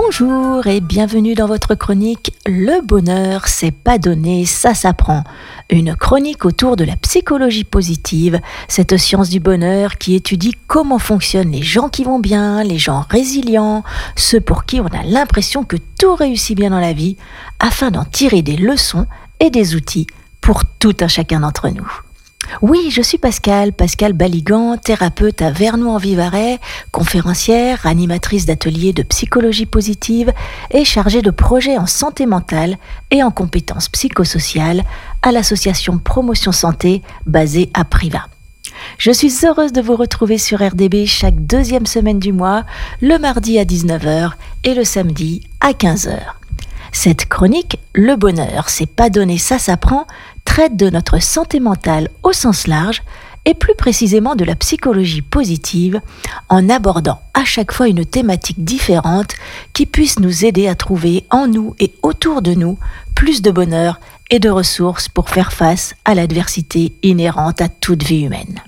Bonjour et bienvenue dans votre chronique « Le bonheur, c'est pas donné, ça s'apprend ». Une chronique autour de la psychologie positive, cette science du bonheur qui étudie comment fonctionnent les gens qui vont bien, les gens résilients, ceux pour qui on a l'impression que tout réussit bien dans la vie, afin d'en tirer des leçons et des outils pour tout un chacun d'entre nous. Oui, je suis Pascal Baligan, thérapeute à Vernoux-en-Vivarais, conférencière, animatrice d'ateliers de psychologie positive et chargée de projets en santé mentale et en compétences psychosociales à l'association Promotion Santé basée à Privas. Je suis heureuse de vous retrouver sur RDB chaque deuxième semaine du mois, le mardi à 19h et le samedi à 15h. Cette chronique, Le bonheur, c'est pas donné, ça s'apprend, traite de notre santé mentale au sens large et plus précisément de la psychologie positive en abordant à chaque fois une thématique différente qui puisse nous aider à trouver en nous et autour de nous plus de bonheur et de ressources pour faire face à l'adversité inhérente à toute vie humaine.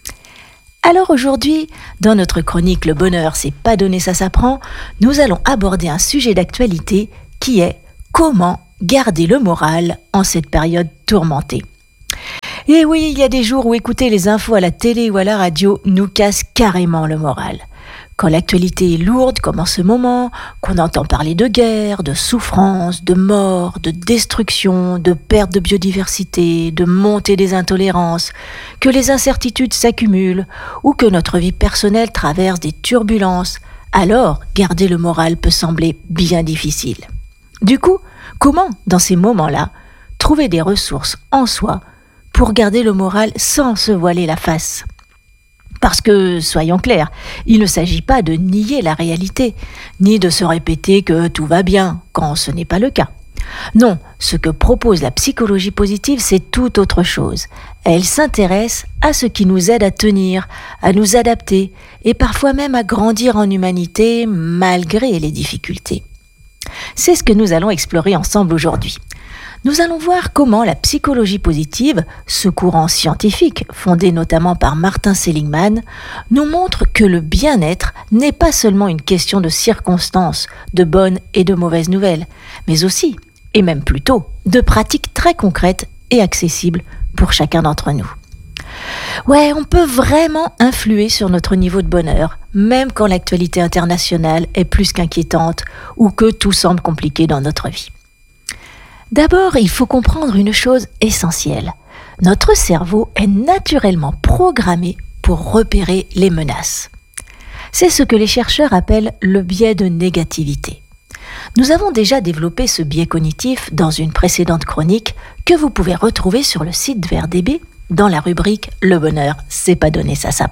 Alors aujourd'hui, dans notre chronique Le bonheur, c'est pas donné, ça s'apprend, nous allons aborder un sujet d'actualité qui est comment garder le moral en cette période tourmentée. Et oui, il y a des jours où écouter les infos à la télé ou à la radio nous casse carrément le moral. Quand l'actualité est lourde, comme en ce moment, qu'on entend parler de guerre, de souffrance, de mort, de destruction, de perte de biodiversité, de montée des intolérances, que les incertitudes s'accumulent ou que notre vie personnelle traverse des turbulences, alors garder le moral peut sembler bien difficile. Du coup, comment, dans ces moments-là, trouver des ressources en soi pour garder le moral sans se voiler la face ? Parce que, soyons clairs, il ne s'agit pas de nier la réalité, ni de se répéter que tout va bien, quand ce n'est pas le cas. Non, ce que propose la psychologie positive, c'est tout autre chose. Elle s'intéresse à ce qui nous aide à tenir, à nous adapter, et parfois même à grandir en humanité malgré les difficultés. C'est ce que nous allons explorer ensemble aujourd'hui. Nous allons voir comment la psychologie positive, ce courant scientifique fondé notamment par Martin Seligman, nous montre que le bien-être n'est pas seulement une question de circonstances, de bonnes et de mauvaises nouvelles, mais aussi, et même plutôt, de pratiques très concrètes et accessibles pour chacun d'entre nous. Ouais, on peut vraiment influer sur notre niveau de bonheur, même quand l'actualité internationale est plus qu'inquiétante ou que tout semble compliqué dans notre vie. D'abord, il faut comprendre une chose essentielle. Notre cerveau est naturellement programmé pour repérer les menaces. C'est ce que les chercheurs appellent le biais de négativité. Nous avons déjà développé ce biais cognitif dans une précédente chronique que vous pouvez retrouver sur le site de RDB dans la rubrique « Le bonheur, c'est pas donné, ça s'apprend ».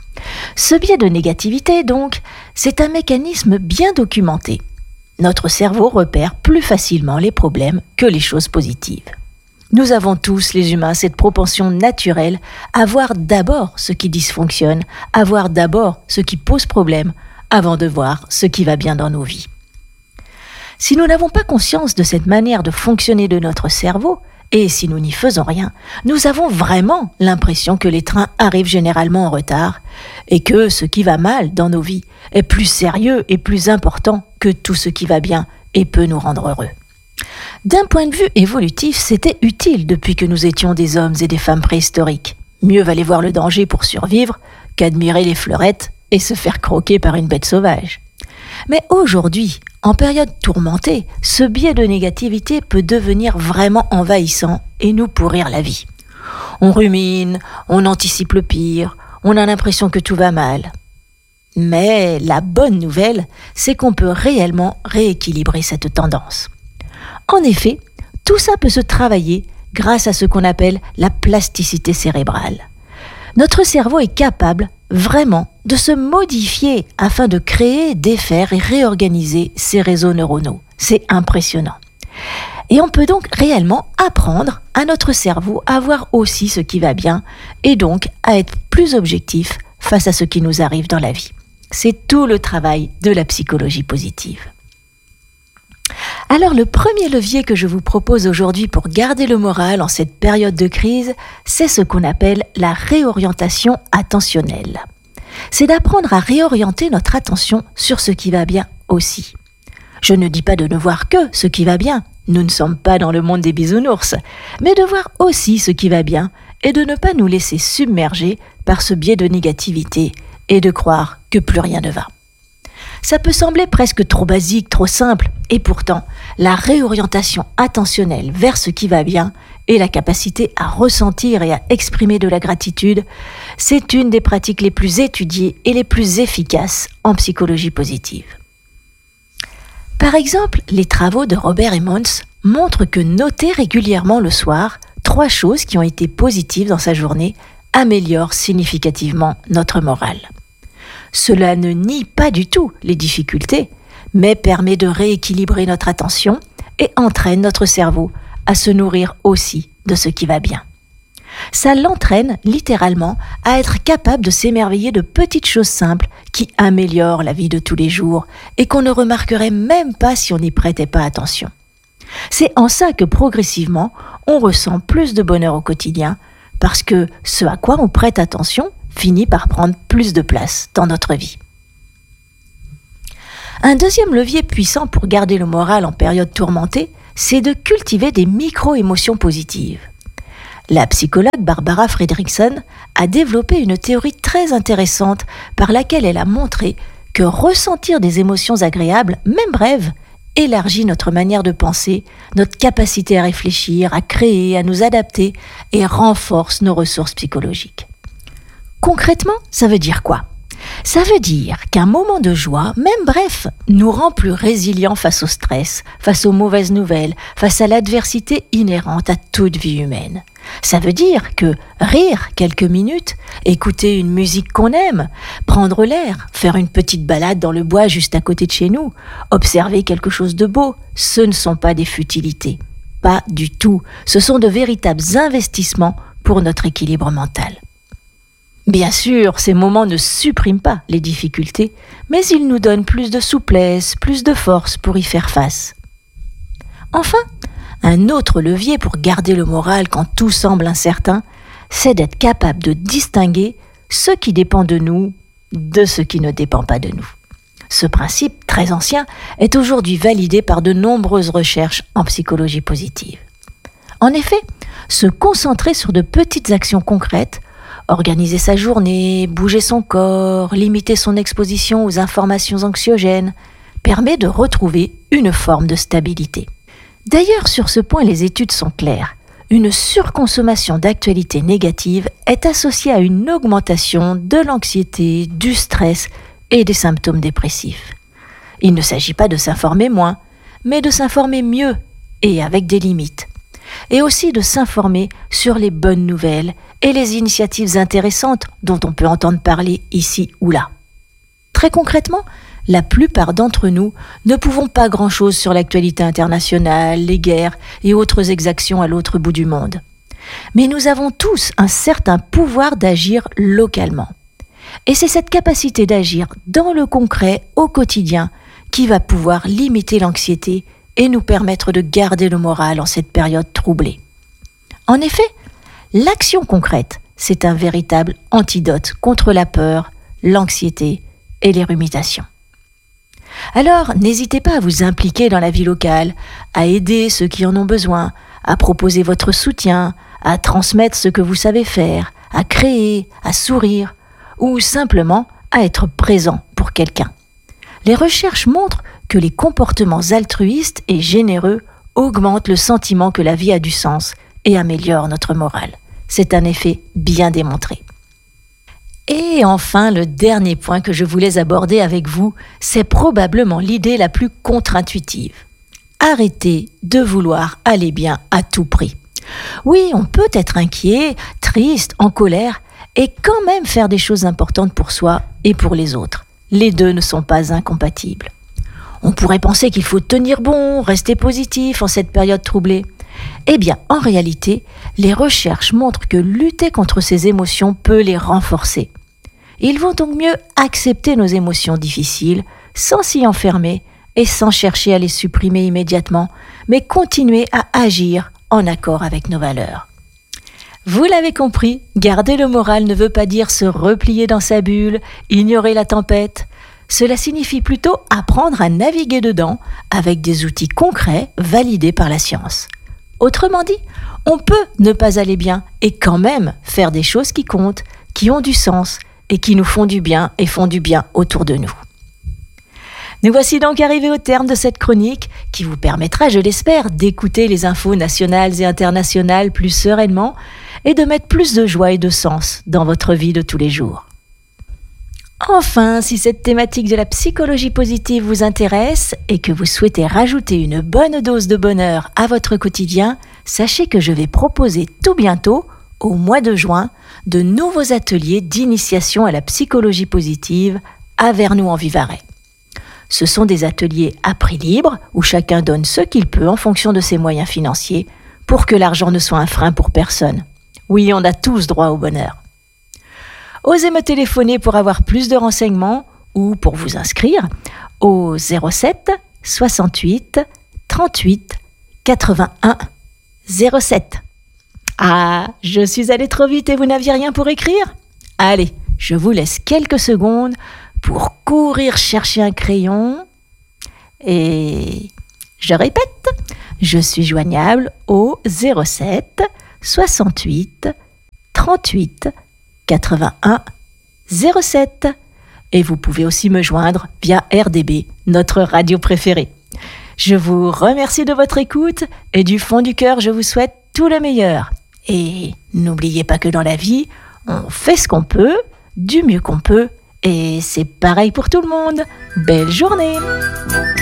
Ce biais de négativité, donc, c'est un mécanisme bien documenté. Notre cerveau repère plus facilement les problèmes que les choses positives. Nous avons tous, les humains, cette propension naturelle à voir d'abord ce qui dysfonctionne, à voir d'abord ce qui pose problème, avant de voir ce qui va bien dans nos vies. Si nous n'avons pas conscience de cette manière de fonctionner de notre cerveau, et si nous n'y faisons rien, nous avons vraiment l'impression que les trains arrivent généralement en retard et que ce qui va mal dans nos vies est plus sérieux et plus important que tout ce qui va bien et peut nous rendre heureux. D'un point de vue évolutif, c'était utile depuis que nous étions des hommes et des femmes préhistoriques. Mieux valait voir le danger pour survivre qu'admirer les fleurettes et se faire croquer par une bête sauvage. Mais aujourd'hui, en période tourmentée, ce biais de négativité peut devenir vraiment envahissant et nous pourrir la vie. On rumine, on anticipe le pire, on a l'impression que tout va mal. Mais la bonne nouvelle, c'est qu'on peut réellement rééquilibrer cette tendance. En effet, tout ça peut se travailler grâce à ce qu'on appelle la plasticité cérébrale. Notre cerveau est capable vraiment de se modifier afin de créer, défaire et réorganiser ses réseaux neuronaux. C'est impressionnant. Et on peut donc réellement apprendre à notre cerveau à voir aussi ce qui va bien et donc à être plus objectif face à ce qui nous arrive dans la vie. C'est tout le travail de la psychologie positive. Alors le premier levier que je vous propose aujourd'hui pour garder le moral en cette période de crise, c'est ce qu'on appelle la réorientation attentionnelle. C'est d'apprendre à réorienter notre attention sur ce qui va bien aussi. Je ne dis pas de ne voir que ce qui va bien, nous ne sommes pas dans le monde des bisounours, mais de voir aussi ce qui va bien et de ne pas nous laisser submerger par ce biais de négativité et de croire que plus rien ne va. Ça peut sembler presque trop basique, trop simple, et pourtant, la réorientation attentionnelle vers ce qui va bien et la capacité à ressentir et à exprimer de la gratitude, c'est une des pratiques les plus étudiées et les plus efficaces en psychologie positive. Par exemple, les travaux de Robert Emmons montrent que noter régulièrement le soir 3 choses qui ont été positives dans sa journée améliore significativement notre morale. Cela ne nie pas du tout les difficultés, mais permet de rééquilibrer notre attention et entraîne notre cerveau à se nourrir aussi de ce qui va bien. Ça l'entraîne littéralement à être capable de s'émerveiller de petites choses simples qui améliorent la vie de tous les jours et qu'on ne remarquerait même pas si on n'y prêtait pas attention. C'est en ça que progressivement, on ressent plus de bonheur au quotidien parce que ce à quoi on prête attention finit par prendre plus de place dans notre vie. Un deuxième levier puissant pour garder le moral en période tourmentée, c'est de cultiver des micro-émotions positives. La psychologue Barbara Fredrickson a développé une théorie très intéressante par laquelle elle a montré que ressentir des émotions agréables, même brèves, élargit notre manière de penser, notre capacité à réfléchir, à créer, à nous adapter et renforce nos ressources psychologiques. Concrètement, ça veut dire quoi ? Ça veut dire qu'un moment de joie, même bref, nous rend plus résilients face au stress, face aux mauvaises nouvelles, face à l'adversité inhérente à toute vie humaine. Ça veut dire que rire quelques minutes, écouter une musique qu'on aime, prendre l'air, faire une petite balade dans le bois juste à côté de chez nous, observer quelque chose de beau, ce ne sont pas des futilités. Pas du tout. Ce sont de véritables investissements pour notre équilibre mental. Bien sûr, ces moments ne suppriment pas les difficultés, mais ils nous donnent plus de souplesse, plus de force pour y faire face. Enfin, un autre levier pour garder le moral quand tout semble incertain, c'est d'être capable de distinguer ce qui dépend de nous de ce qui ne dépend pas de nous. Ce principe, très ancien, est aujourd'hui validé par de nombreuses recherches en psychologie positive. En effet, se concentrer sur de petites actions concrètes, organiser sa journée, bouger son corps, limiter son exposition aux informations anxiogènes, permet de retrouver une forme de stabilité. D'ailleurs, sur ce point, les études sont claires. Une surconsommation d'actualités négatives est associée à une augmentation de l'anxiété, du stress et des symptômes dépressifs. Il ne s'agit pas de s'informer moins, mais de s'informer mieux et avec des limites. Et aussi de s'informer sur les bonnes nouvelles et les initiatives intéressantes dont on peut entendre parler ici ou là. Très concrètement, la plupart d'entre nous ne pouvons pas grand-chose sur l'actualité internationale, les guerres et autres exactions à l'autre bout du monde. Mais nous avons tous un certain pouvoir d'agir localement. Et c'est cette capacité d'agir dans le concret, au quotidien, qui va pouvoir limiter l'anxiété et nous permettre de garder le moral en cette période troublée. En effet, l'action concrète, c'est un véritable antidote contre la peur, l'anxiété et les ruminations. Alors, n'hésitez pas à vous impliquer dans la vie locale, à aider ceux qui en ont besoin, à proposer votre soutien, à transmettre ce que vous savez faire, à créer, à sourire, ou simplement à être présent pour quelqu'un. Les recherches montrent que les comportements altruistes et généreux augmentent le sentiment que la vie a du sens et améliorent notre morale. C'est un effet bien démontré. Et enfin, le dernier point que je voulais aborder avec vous, c'est probablement l'idée la plus contre-intuitive. Arrêtez de vouloir aller bien à tout prix. Oui, on peut être inquiet, triste, en colère, et quand même faire des choses importantes pour soi et pour les autres. Les deux ne sont pas incompatibles. On pourrait penser qu'il faut tenir bon, rester positif en cette période troublée. Eh bien, en réalité, les recherches montrent que lutter contre ces émotions peut les renforcer. Il vaut donc mieux accepter nos émotions difficiles, sans s'y enfermer et sans chercher à les supprimer immédiatement, mais continuer à agir en accord avec nos valeurs. Vous l'avez compris, garder le moral ne veut pas dire se replier dans sa bulle, ignorer la tempête. cela signifie plutôt apprendre à naviguer dedans avec des outils concrets validés par la science. Autrement dit, on peut ne pas aller bien et quand même faire des choses qui comptent, qui ont du sens et qui nous font du bien et font du bien autour de nous. Nous voici donc arrivés au terme de cette chronique qui vous permettra, je l'espère, d'écouter les infos nationales et internationales plus sereinement et de mettre plus de joie et de sens dans votre vie de tous les jours. Enfin, si cette thématique de la psychologie positive vous intéresse et que vous souhaitez rajouter une bonne dose de bonheur à votre quotidien, sachez que je vais proposer tout bientôt, au mois de juin, de nouveaux ateliers d'initiation à la psychologie positive à Vernoux en Vivarais. Ce sont des ateliers à prix libre où chacun donne ce qu'il peut en fonction de ses moyens financiers pour que l'argent ne soit un frein pour personne. Oui, on a tous droit au bonheur. Osez me téléphoner pour avoir plus de renseignements ou pour vous inscrire au 07 68 38 81 07. Ah, je suis allée trop vite et vous n'aviez rien pour écrire ? Allez, je vous laisse quelques secondes pour courir chercher un crayon. Et je répète, je suis joignable au 07 68 38 81 07. Et vous pouvez aussi me joindre via RDB, notre radio préférée. Je vous remercie de votre écoute et du fond du cœur, je vous souhaite tout le meilleur. Et n'oubliez pas que dans la vie, on fait ce qu'on peut, du mieux qu'on peut, et c'est pareil pour tout le monde. Belle journée!